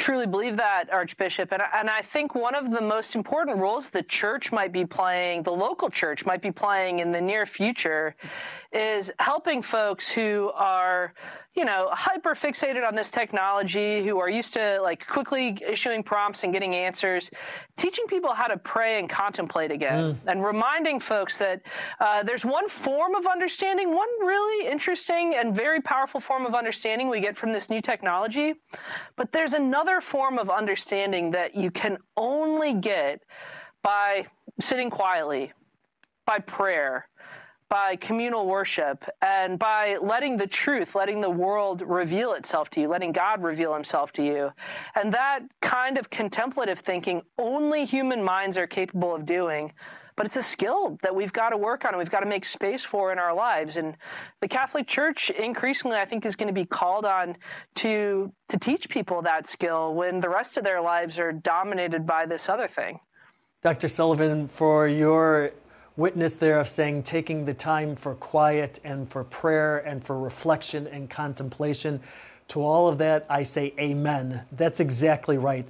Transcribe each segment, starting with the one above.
truly believe that, Archbishop. And I think one of the most important roles the church might be playing, the local church might be playing in the near future, is helping folks who are, hyper fixated on this technology, who are used to like quickly issuing prompts and getting answers, teaching people how to pray and contemplate again, and reminding folks that there's one form of understanding, one really interesting and very powerful form of understanding we get from this new technology, but there's another form of understanding that you can only get by sitting quietly, by prayer, by communal worship, and by letting the truth, letting the world reveal itself to you, letting God reveal himself to you. And that kind of contemplative thinking only human minds are capable of doing. But it's a skill that we've got to work on and we've got to make space for in our lives. And the Catholic Church increasingly, I think, is going to be called on to teach people that skill when the rest of their lives are dominated by this other thing. Dr. Sullivan, for your witness there of saying taking the time for quiet and for prayer and for reflection and contemplation, to all of that, I say amen. That's exactly right.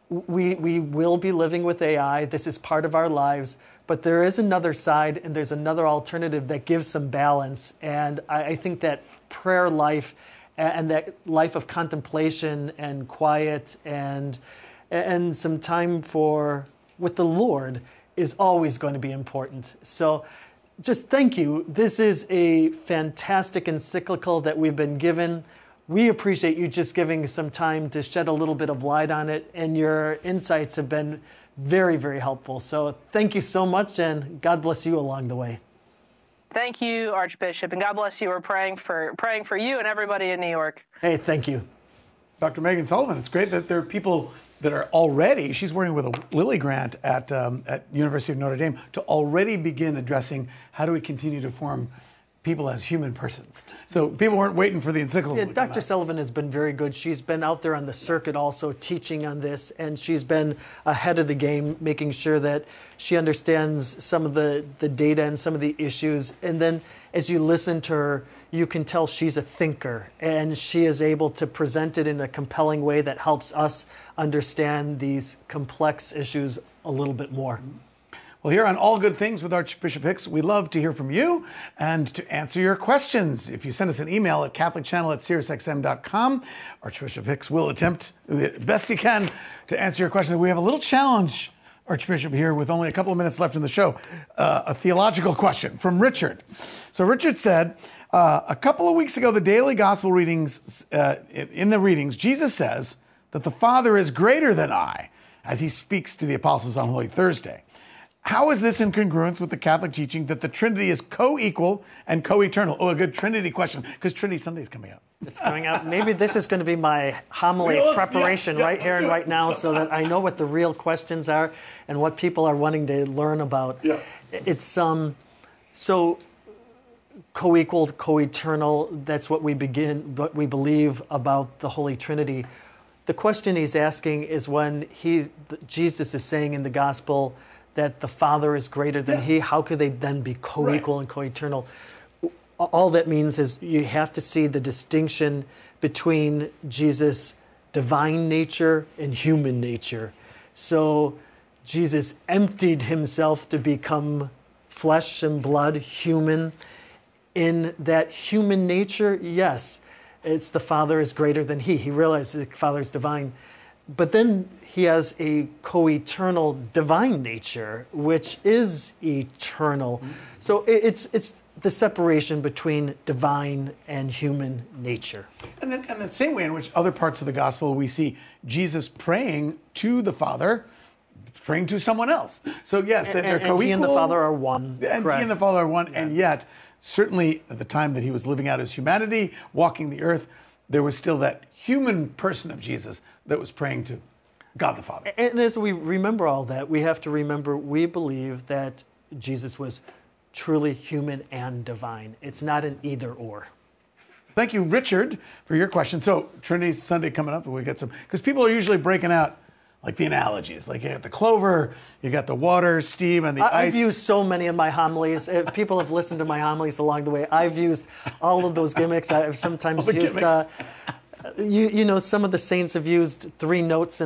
We will be living with AI. This is part of our lives. But there is another side and there's another alternative that gives some balance. And I think that prayer life and that life of contemplation and quiet and some time with the Lord is always going to be important. So just thank you. This is a fantastic encyclical that we've been given. We appreciate you just giving some time to shed a little bit of light on it, and your insights have been very, very helpful. So thank you so much, and God bless you along the way. Thank you, Archbishop, and God bless you. We're praying for you and everybody in New York. Hey, thank you. Dr. Megan Sullivan, it's great that there are people that are already, she's working with a Lilly grant at University of Notre Dame to already begin addressing how do we continue to form people as human persons. So people weren't waiting for the encyclical. Yeah, Dr. Sullivan has been very good. She's been out there on the circuit also teaching on this, and she's been ahead of the game, making sure that she understands some of the data and some of the issues. And then as you listen to her, you can tell she's a thinker, and she is able to present it in a compelling way that helps us understand these complex issues a little bit more. Well, here on All Good Things with Archbishop Hicks, we love to hear from you and to answer your questions. If you send us an email at catholicchannel@SiriusXM.com, Archbishop Hicks will attempt the best he can to answer your questions. We have a little challenge, Archbishop, here with only a couple of minutes left in the show. A theological question from Richard. So Richard said, a couple of weeks ago, the daily gospel readings, in the readings, Jesus says that the Father is greater than I as he speaks to the apostles on Holy Thursday. How is this in congruence with the Catholic teaching that the Trinity is co-equal and co-eternal? Oh, a good Trinity question, because Trinity Sunday is coming up. It's coming out. Maybe this is going to be my homily preparation right here and right now so that I know what the real questions are and what people are wanting to learn about. Yeah. It's so co-equal, co-eternal, that's what we believe about the Holy Trinity. The question he's asking is when Jesus is saying in the gospel that the Father is greater than he, how could they then be co-equal and co-eternal? All that means is you have to see the distinction between Jesus' divine nature and human nature. So Jesus emptied himself to become flesh and blood, human. In that human nature, yes, it's the Father is greater than he. He realizes the Father is divine. But then he has a co-eternal divine nature, which is eternal. So it's the separation between divine and human nature. And the same way in which other parts of the gospel we see Jesus praying to the Father, praying to someone else. So yes, they're co-equal. He and the Father are one. And he and the Father are one, and yet, certainly at the time that he was living out his humanity, walking the earth, there was still that human person of Jesus that was praying to God the Father. And as we remember all that, we have to remember we believe that Jesus was truly human and divine. It's not an either or. Thank you, Richard, for your question. So Trinity Sunday coming up, and we get some, because people are usually breaking out like the analogies, like you got the clover, you got the water, steam, and the ice. I've used so many of my homilies. If people have listened to my homilies along the way, I've used all of those gimmicks. I've sometimes used you know, some of the saints have used 3 notes in